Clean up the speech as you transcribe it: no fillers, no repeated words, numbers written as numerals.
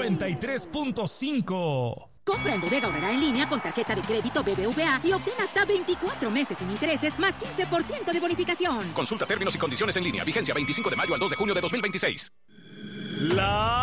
93.5. Compra en Bodega Aurrerá en línea con tarjeta de crédito BBVA y obtén hasta 24 meses sin intereses más 15% de bonificación. Consulta términos y condiciones en línea. Vigencia 25 de mayo al 2 de junio de 2026. La